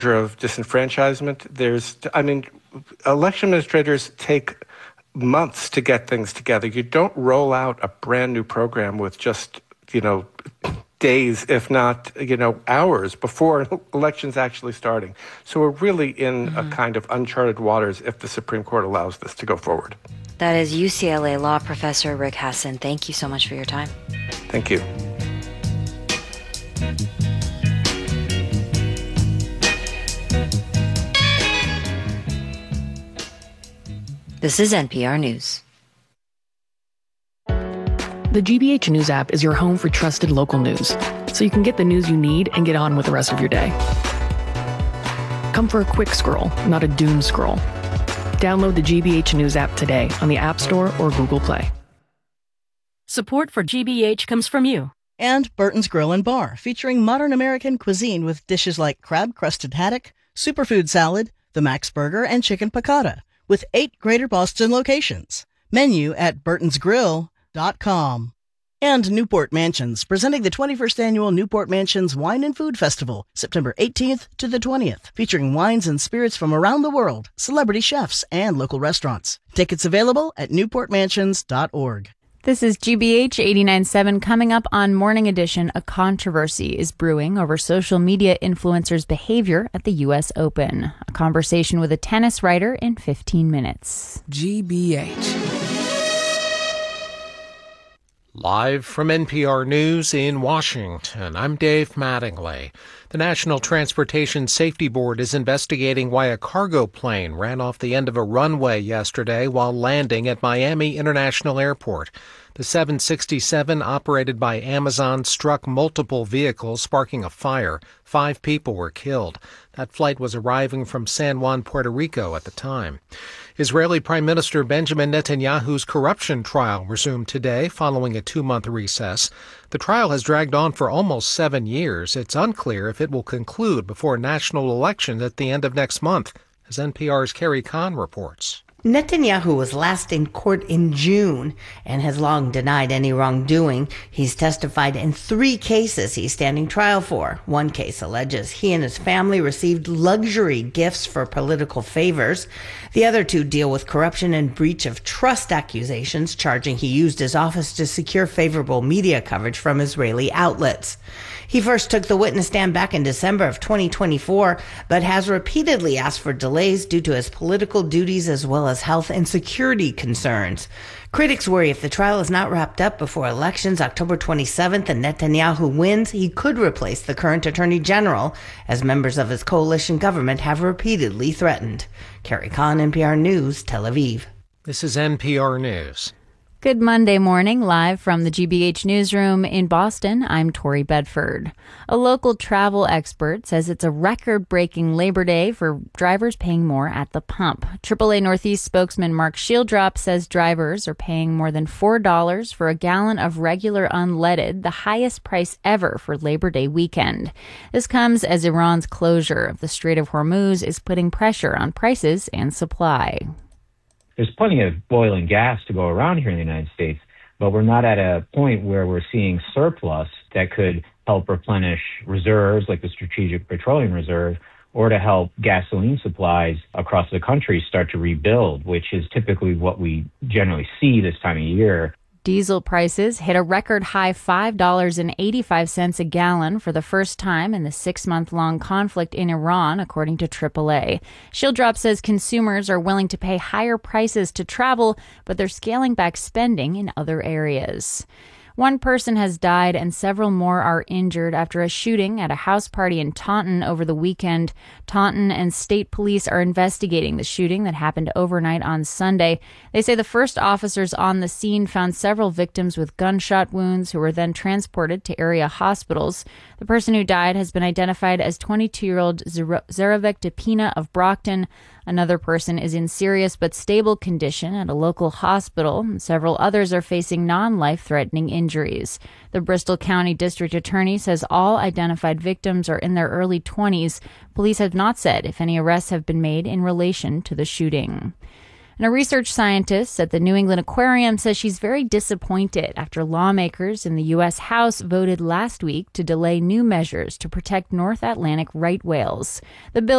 of disenfranchisement. Election administrators take months to get things together. You don't roll out a brand new program with just, days, if not, hours before elections actually starting. So we're really in a kind of uncharted waters if the Supreme Court allows this to go forward. That is UCLA law professor Rick Hasen. Thank you so much for your time. Thank you. This is NPR News. The GBH News app is your home for trusted local news, so you can get the news you need and get on with the rest of your day. Come for a quick scroll, not a doom scroll. Download the GBH News app today on the App Store or Google Play. Support for GBH comes from you. And Burton's Grill and Bar, featuring modern American cuisine with dishes like crab-crusted haddock, superfood salad, the Max Burger, and chicken piccata, with 8 Greater Boston locations. Menu at burtonsgrill.com. And Newport Mansions, presenting the 21st Annual Newport Mansions Wine and Food Festival, September 18th to the 20th, featuring wines and spirits from around the world, celebrity chefs, and local restaurants. Tickets available at newportmansions.org. This is GBH 89.7. Coming up on Morning Edition, a controversy is brewing over social media influencers' behavior at the U.S. Open. A conversation with a tennis writer in 15 minutes. GBH. Live from NPR News in Washington, I'm Dave Mattingly. The National Transportation Safety Board is investigating why a cargo plane ran off the end of a runway yesterday while landing at Miami International Airport. The 767, operated by Amazon, struck multiple vehicles, sparking a fire. 5 people were killed. That flight was arriving from San Juan, Puerto Rico at the time. Israeli Prime Minister Benjamin Netanyahu's corruption trial resumed today following a 2-month recess. The trial has dragged on for almost 7 years. It's unclear if it will conclude before national elections at the end of next month, as NPR's Carrie Kahn reports. Netanyahu was last in court in June and has long denied any wrongdoing. He's testified in 3 cases he's standing trial for. One case alleges he and his family received luxury gifts for political favors. The other 2 deal with corruption and breach of trust accusations, charging he used his office to secure favorable media coverage from Israeli outlets. He first took the witness stand back in December of 2024, but has repeatedly asked for delays due to his political duties as well as health and security concerns. Critics worry if the trial is not wrapped up before elections October 27th and Netanyahu wins, he could replace the current attorney general, as members of his coalition government have repeatedly threatened. Carrie Kahn, NPR News, Tel Aviv. This is NPR News. Good Monday morning, live from the GBH newsroom in Boston. I'm Tori Bedford. A local travel expert says it's a record-breaking Labor Day for drivers paying more at the pump. AAA Northeast spokesman Mark Shieldrop says drivers are paying more than $4 for a gallon of regular unleaded, the highest price ever for Labor Day weekend. This comes as Iran's closure of the Strait of Hormuz is putting pressure on prices and supply. There's plenty of oil and gas to go around here in the United States, but we're not at a point where we're seeing surplus that could help replenish reserves like the Strategic Petroleum Reserve, or to help gasoline supplies across the country start to rebuild, which is typically what we generally see this time of year. Diesel prices hit a record high $5.85 a gallon for the first time in the 6-month-long conflict in Iran, according to AAA. Shieldrop says consumers are willing to pay higher prices to travel, but they're scaling back spending in other areas. 1 person has died and several more are injured after a shooting at a house party in Taunton over the weekend. Taunton and state police are investigating the shooting that happened overnight on Sunday. They say the first officers on the scene found several victims with gunshot wounds who were then transported to area hospitals. The person who died has been identified as 22-year-old Zaravek Depina of Brockton. Another person is in serious but stable condition at a local hospital. Several others are facing non-life-threatening injuries. The Bristol County District Attorney says all identified victims are in their early 20s. Police have not said if any arrests have been made in relation to the shooting. And a research scientist at the New England Aquarium says she's very disappointed after lawmakers in the U.S. House voted last week to delay new measures to protect North Atlantic right whales. The bill